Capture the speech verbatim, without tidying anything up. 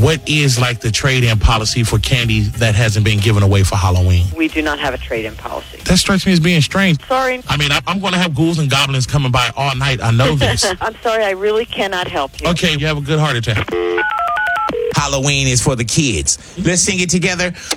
what is like the trade-in policy for candy that hasn't been given away for Halloween? We do not have a trade-in policy. That strikes me as being strange. Sorry. I mean, I, I'm going to have ghouls and goblins coming by all night. I know this. I'm sorry, I really cannot help you. Okay, you have a good heart attack. Halloween is for the kids. Let's sing it together.